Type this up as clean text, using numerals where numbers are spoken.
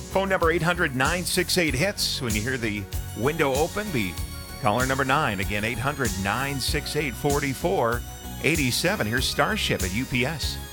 Phone number 800-968-HITS. When you hear the window open, be caller number 9. Again, 800-968-4487. Here's Starship at UPS.